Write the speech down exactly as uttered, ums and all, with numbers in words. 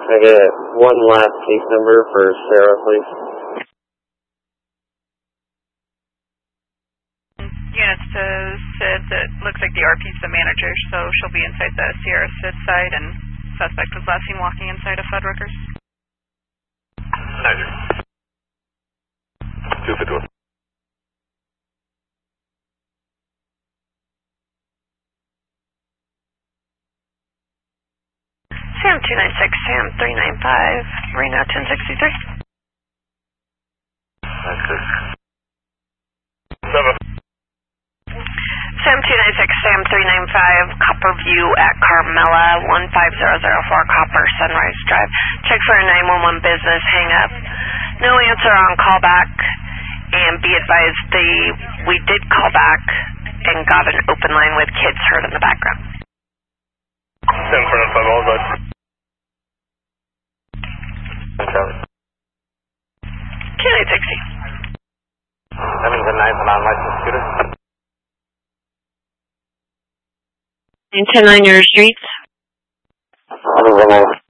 I get one last case number for Sarah, please. Units to Sid, that looks like the R P's the manager, so she'll be inside the Sierra Sid side, and suspect was last seen walking inside of Fuddruckers. Niger. two fifty-one. Sam two nine six, Sam three nine five, Reno ten sixty-three. nine six. seven. Sam two nine six, Sam three nine five, Copper View at Carmela, one five zero zero four Copper Sunrise Drive. Check for a nine one one business, hang up. No answer on callback, and be advised the we did call back and got an open line with kids heard in the background. ten four nine five, all good. two nine sixty. Remington nine for non-licensed scooter. ten nine your streets. Remington nine.